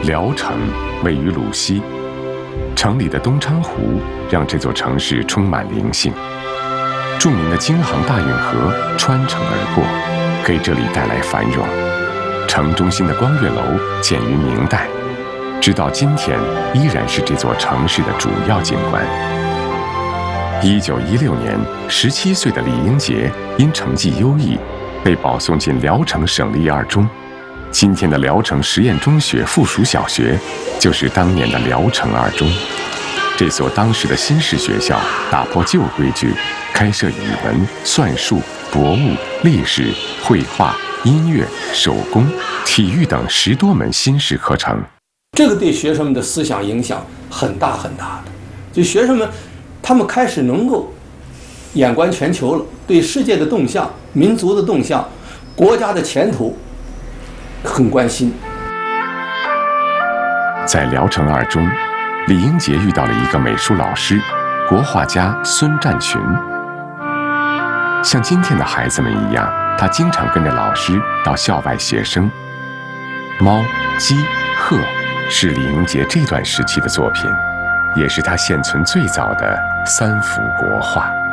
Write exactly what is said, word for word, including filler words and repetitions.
聊城位于鲁西，城里的东昌湖让这座城市充满灵性。著名的京杭大运河穿城而过，给这里带来繁荣。城中心的光岳楼建于明代，直到今天依然是这座城市的主要景观。一九一六年，十七岁的李英杰因成绩优异，被保送进聊城省立二中。今天的聊城实验中学附属小学，就是当年的聊城二中。这所当时的新式学校打破旧规矩，开设语文、算术、博物、历史、绘画、音乐、手工、体育等十多门新式课程。 这个对学生们的思想影响很大很大的，就学生们他们开始能够眼观全球了，对世界的动向、民族的动向、国家的前途很关心。 在聊城二中，李英杰遇到了一个美术老师，国画家孙占群。像今天的孩子们一样，他经常跟着老师到校外写生。猫、鸡、鹤是李英杰这段时期的作品，也是他现存最早的三幅国画。